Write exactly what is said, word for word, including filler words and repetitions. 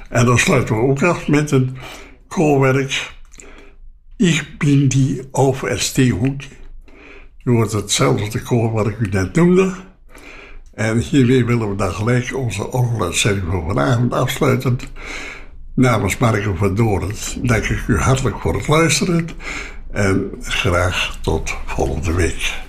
En dan sluiten we ook af met een koorwerk. Ik bin die Auferstehung. Je hoort hetzelfde koor wat ik u net noemde. En hiermee willen we dan gelijk onze orgeluitzending voor vanavond afsluiten. Namens Marco van Doorn dank ik u hartelijk voor het luisteren. En graag tot volgende week.